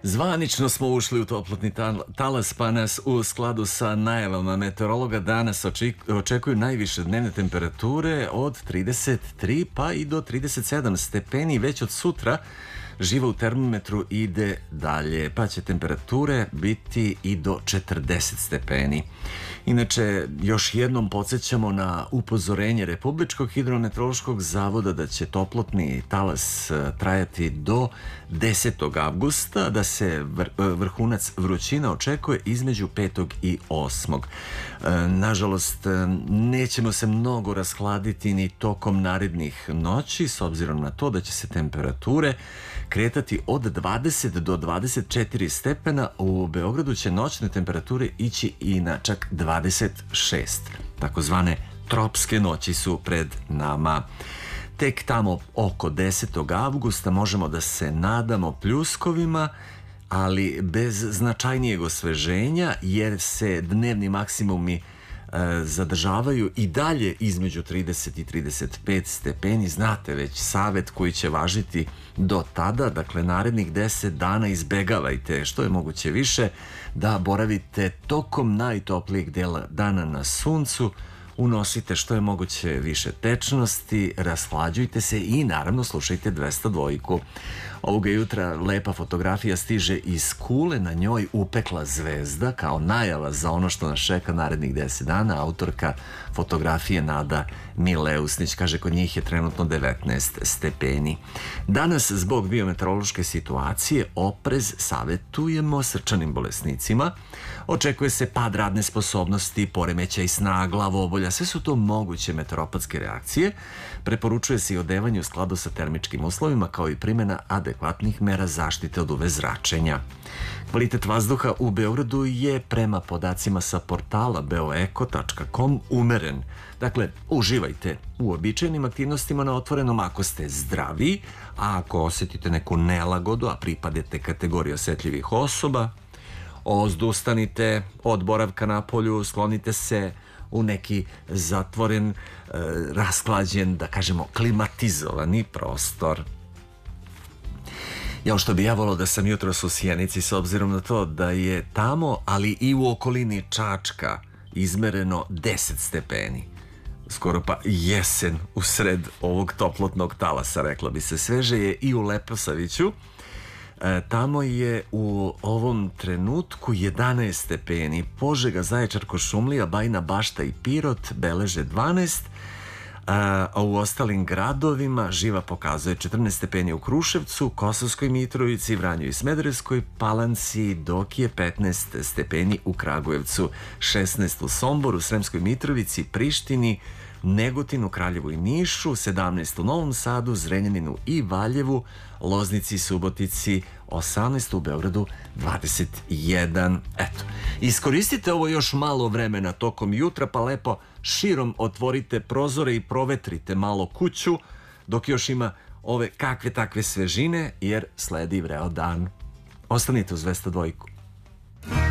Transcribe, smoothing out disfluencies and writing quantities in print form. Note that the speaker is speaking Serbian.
Zvanično smo ušli u toplotni talas, pa nas u skladu sa najavama meteorologa danas očekuju najviše dnevne temperature od 33 pa i do 37 stepeni. Već od sutra živa u termometru ide dalje, pa će temperature biti i do 40 stepeni. Inače, još jednom podsjećamo na upozorenje Republičkog hidrometeorološkog zavoda da će toplotni talas trajati do 10. avgusta, da se vrhunac vrućina očekuje između 5. i 8. Nažalost, nećemo se mnogo rashladiti ni tokom narednih noći, s obzirom na to da će se temperature kretati od 20 do 24 stepena. U Beogradu će noćne temperature ići i na čak 26. Takozvane tropske noći su pred nama. Tek tamo oko 10. avgusta možemo da se nadamo pljuskovima, ali bez značajnijeg osveženja, jer se dnevni maksimumi zadržavaju i dalje između 30 i 35 stepeni. Znate već savet koji će važiti do tada, dakle narednih 10 dana izbegavajte što je moguće više da boravite tokom najtoplijeg dela dana na suncu, unosite što je moguće više tečnosti, rashlađujte se i naravno slušajte 202. Ovoga jutra lepa fotografija stiže iz Kule, na njoj upekla zvezda kao najava za ono što nas čeka narednih 10 dana. Autorka fotografije Nada Mileusnić kaže kod njih je trenutno 19 stepeni. Danas zbog biometeorološke situacije oprez savetujemo srčanim bolesnicima. Očekuje se pad radne sposobnosti, poremećaj sna, glavobolja, sve su to moguće meteoropatske reakcije. Preporučuje se i odevanje u skladu sa termičkim uslovima, kao i primjena adekvatnih mera zaštite od UV zračenja. Kvalitet vazduha u Beogradu je prema podacima sa portala beoeko.com umeren. Dakle, uživajte u običajnim aktivnostima na otvorenom ako ste zdravi, a ako osjetite neku nelagodu, a pripadete kategoriji osetljivih osoba, odustanite od boravka na polju, sklonite se u neki zatvoren, rasklađen, da kažemo klimatizovani prostor. Što bi ja volao da sam jutros u Sjenici, s obzirom na to da je tamo, ali i u okolini Čačka, izmereno 10 stepeni. Skoro pa jesen u sred ovog toplotnog talasa, rekla bi se. Sveže je i u Leposaviću. Tamo je u ovom trenutku 11 stepeni. Požega, Zaječar, Kuršumlija, Bajina Bašta i Pirot beleže 12, a u ostalim gradovima živa pokazuje 14 stepeni u Kruševcu, Kosovskoj Mitrovici, Vranju i Smederevskoj Palanci, dok je 15 stepeni u Kragujevcu, 16 u Somboru, Sremskoj Mitrovici, Prištini, Negotinu, Kraljevu i Nišu, 17 u Novom Sadu, Zrenjaninu i Valjevu, Loznici, Subotici, 18 u Beogradu, 21. Eto, iskoristite ovo još malo vremena tokom jutra, pa lepo širom otvorite prozore i provetrite malo kuću, dok još ima ove kakve takve svežine, jer sledi vreo dan. Ostanite uz 202.